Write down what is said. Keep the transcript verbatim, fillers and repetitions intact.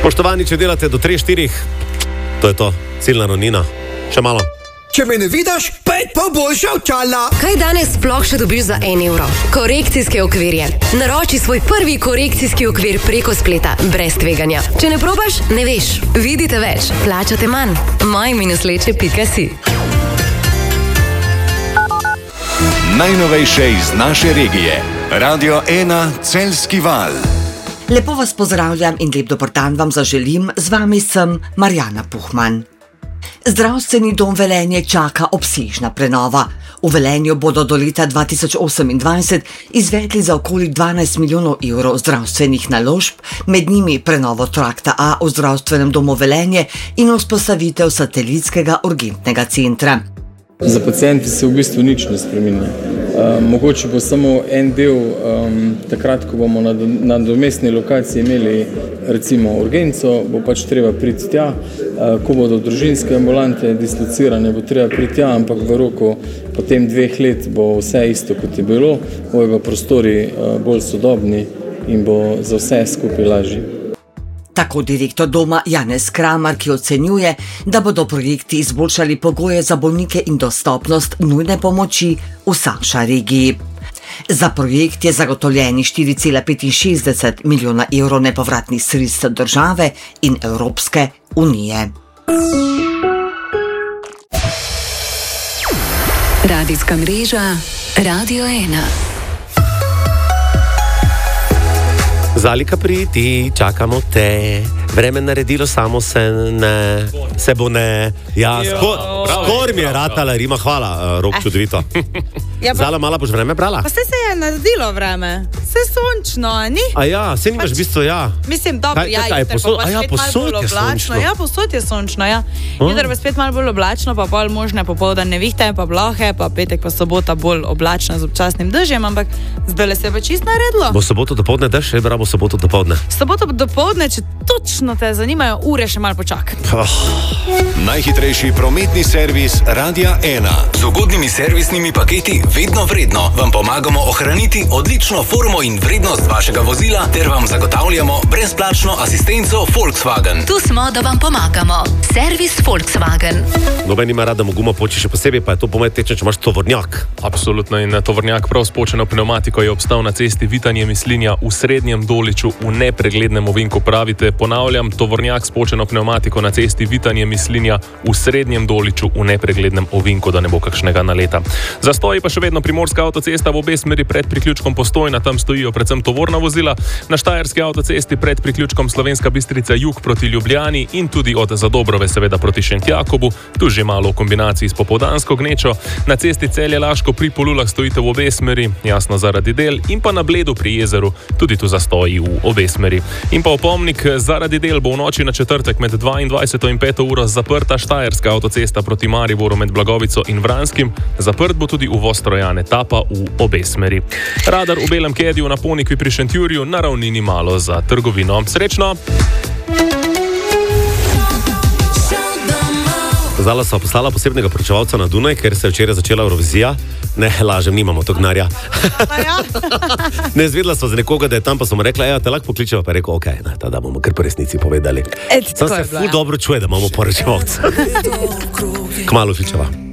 Spoštovani, če delate do tri štiri, to je to, ciljna ravnina. Še malo. Če me ne vidiš, pet pa boljša očala. Kaj danes sploh še dobiš za en evro? Korekcijske okvirje. Naroči svoj prvi korekcijski okvir preko spleta, brez tveganja. Če ne probaš, ne veš. Vidite več, plačate manj. maj minus leče pika si. Najnovejše iz naše regije. Radio ena Celjski val. Lepo vas pozdravljam in lep dober dan vam zaželim. Z vami sem Marjana Puhman. Zdravstveni dom Velenje čaka obsežna prenova. V Velenju bodo do leta dva tisoč osemindvajset izvedli za okoli dvanajst milijonov evrov zdravstvenih naložb, med njimi prenovo trakta A v zdravstvenem domu Velenje in vzpostavitev satelitskega urgentnega centra. Za pacienti se v bistvu nič ne spreminja. Uh, mogoče bo samo en del, um, takrat, ko bomo na nadomestni lokaciji imeli recimo urgenco, bo pač treba priti tja, uh, ko bodo družinske ambulante dislocirane, bo treba priti tja, ampak v roku potem dveh let bo vse isto, kot je bilo, bojo pa prostori uh, bolj sodobni in bo za vse skupaj lažje. Tako direktor doma Janez Kramar, ki ocenjuje, da bodo projekti izboljšali pogoje za bolnike in dostopnost nujne pomoči v Savša regiji. Za projekt je zagotovljeni štiri cela petinšestdeset milijona evrov nepovratnih sredstev države in Evropske unije. Radijska mreža Radio ena. Zalika priti, čakamo te, vreme naredilo samo se ne, se bo ne, ja, skor, skor mi je ratala rima, hvala, Rok čudovito. Ja, pa, Zala, mala boš vreme brala? Pa se se je naredilo vreme, se sončno, ni? A ja, se nimaš v bistvu, ja. Mislim, dobro, Kaj, ja, kaj, jutri posod, pa a ja, spet malo posod bolj je oblačno. sončno. Ja, posod je sončno, ja. Oh. Jutri pa spet malo bolj oblačno, pa pol možne popoldne nevihte, pa plohe, pa petek pa sobota bolj oblačna z občasnim dežjem, ampak zdaj se je pa čisto naredilo. Bo soboto dopoldne dež, še bravo soboto dopoldne. Soboto dopoldne, če točno te zanimajo, ure še malo počak. Oh. Najhitrejši prometni servis Radia ena. Z ugodnimi servisnimi paketi vedno vredno vam pomagamo ohraniti odlično formo in vrednost vašega vozila ter vam zagotavljamo brezplačno asistenco Volkswagen. Tu smo, da vam pomagamo. Servis Volkswagen. Noben ima rad, da mu gumo poči, še posebej pa je to pomet tečen, če imaš tovornjak. Absolutno, in tovornjak prav s počeno pneumatiko je obstal na cesti Vitanje-Mislinja v Srednjem Doliču v nepreglednem ovinku. Pravite, ponavljam, tovornjak s počeno pneumatiko na cesti Vitanje-Mislinja v Srednjem Doliču v nepreglednem ovinku, da ne bo kakšnega naleta. Zastoji pa še vedno Primorska avtocesta v obe smeri pred priključkom Postojna, tam stojijo predvsem tovorna vozila, na Štajerski avtocesti pred priključkom Slovenska Bistrica jug proti Ljubljani in tudi od Zadobrove seveda proti Šentjakobu, tu že malo v kombinaciji s popoldansko gnečo. Na cesti Celje-Laško pri Polulah stojite v obe smeri, jasno zaradi del, in pa na Bledu pri jezeru, tudi tu zastoji v obe smeri. In pa opomnik, zaradi del bo v noči na četrtek med dvaindvajseto in peto uro zaprta Štajerska avtocesta proti Mariboru med Blagovico in Vranskim, zaprt bo tudi uvoz Trojane Tapa v obe smeri. Radar v Belem Kediju na Ponikvi pri Šentjurju, na ravnini malo za trgovino. Srečno! Zala so poslala posebnega poročevalca na Dunaj, ker se je včeraj začela Eurovizija. Ne, lažem, nimamo tognarja. Ja. Ne, zvedla so za nekoga, da je tam, pa smo rekla, ja, te lahko pokličeva, pa je rekel, ok, ne, da bomo kar po resnici povedali. Sam se ful dobro čuje, da imamo poročevalca. Kmalu kličeva.